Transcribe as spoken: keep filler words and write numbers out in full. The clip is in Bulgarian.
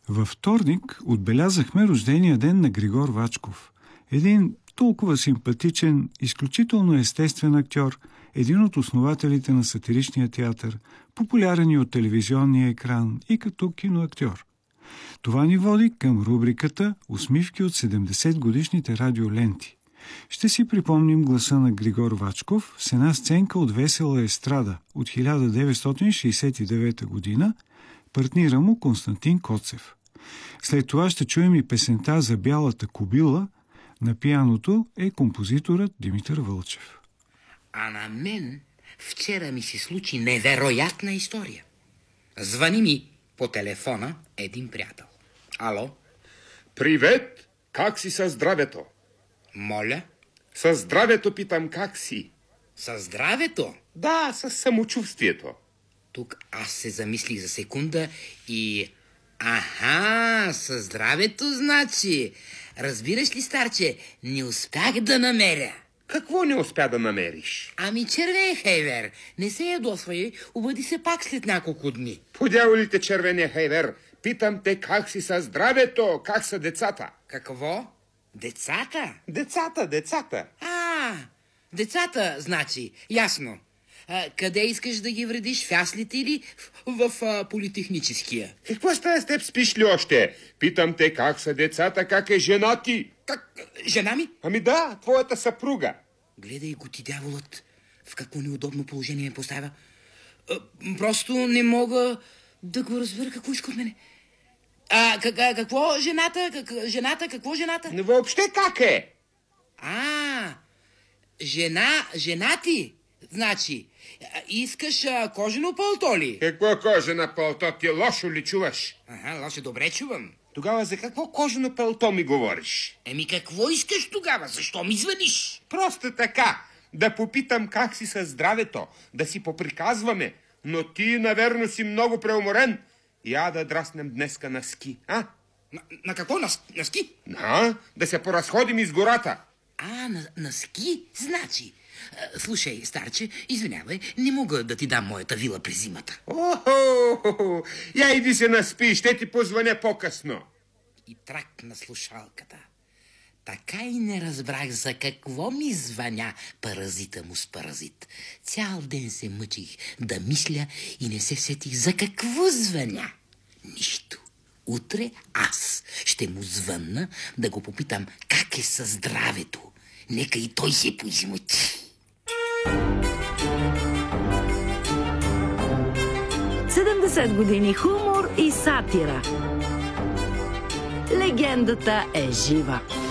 Във вторник отбелязахме рождения ден на Григор Вачков. Един толкова симпатичен, изключително естествен актьор, един от основателите на сатиричния театър, популярен и от телевизионния екран и като киноактьор. Това ни води към рубриката «Усмивки от седемдесетгодишните радиоленти». Ще си припомним гласа на Григор Вачков с една сценка от Весела естрада от хиляда деветстотин шейсет и девета година, партнира му Константин Коцев. След това ще чуем и песента за бялата кобила, на пианото е композиторът Димитър Вълчев. А на мен вчера ми се случи невероятна история. Звъни ми по телефона един приятел. Ало? Привет! Как си със здравето? Моля? Със здравето питам, как си? Със здравето? Да, със самочувствието. Тук аз се замислих за секунда и... Аха, със здравето значи. Разбираш ли, старче, не успях да намеря. Какво не успя да намериш? Ами червен хайвер. Не се ядосвай, обади се пак след няколко дни. По дяволите, червения хайвер, питам те как си със здравето, как са децата? Какво? Децата? Децата, децата. А, децата, значи, ясно. А, къде искаш да ги вредиш, в яслите или в, в а, политехническия? Какво става с теб, спиш ли още? Питам те как са децата, как е жена ти? Как? Жена ми? Ами да, твоята съпруга. Гледай го ти, дяволът. В какво неудобно положение ме поставя. А, просто не мога да го разбера какво иска от мене. А, как, какво жената? Как, жената? Какво жената? Не, въобще как е? А, жена, жена ти? Значи, искаш а, кожено пълто ли? Какво кожено пълто? Ти лошо ли чуваш? Ага, лошо, добре чувам. Тогава за какво кожено пълто ми говориш? Еми какво искаш тогава? Защо ми звъниш? Просто така, да попитам как си със здравето, да си поприказваме, но ти, наверно, си много преуморен. Я да драснем днеска на ски, а? На, на какво? На, на ски? А, да се поразходим из гората. А, на, на ски? Значи... Слушай, старче, извинявай, не мога да ти дам моята вила през зимата. Охо, я иди се наспи, ще ти позвъня по-късно. И тракна слушалката. Така и не разбрах за какво ми звъня паразита му с паразит. Цял ден се мъчих да мисля и не се сетих за какво звъня. Нищо. Утре аз ще му звънна да го попитам как е със здравето. Нека и той се поизмъчи. седемдесет години хумор и сатира. Легендата е жива.